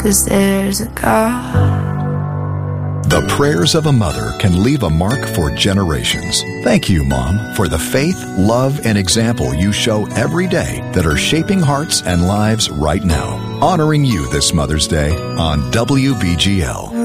'cause there's a God. The prayers of a mother can leave a mark for generations. Thank you, Mom, for the faith, love, and example you show every day that are shaping hearts and lives right now. Honoring you this Mother's Day on WBGL.